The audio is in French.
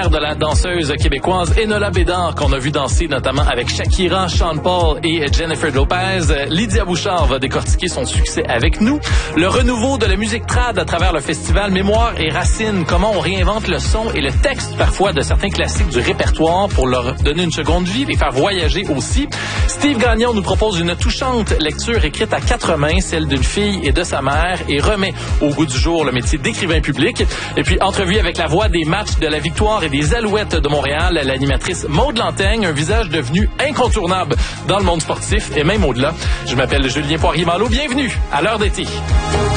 mère de la danseuse québécoise Enola Bédard, qu'on a vu danser notamment avec Shakira, Sean Paul et Jennifer Lopez. Lydia Bouchard va décortiquer son succès avec nous. Le renouveau de la musique trad à travers le festival Mémoire et Racines. Comment on réinvente le son et le texte parfois de certains classiques du répertoire pour leur donner une seconde vie, les faire voyager aussi. Steve Gagnon nous propose une touchante lecture écrite à 4 mains, celle d'une fille et de sa mère, et remet au goût du jour le métier d'écrivain public. Et puis, entrevue avec la voix des matchs de la Victoire et des Alouettes de Montréal, l'animatrice Maude Lantaigne, un visage devenu incontournable dans le monde sportif et même au-delà. Je m'appelle Julien Poirier-Malo. Bienvenue à l'heure d'été.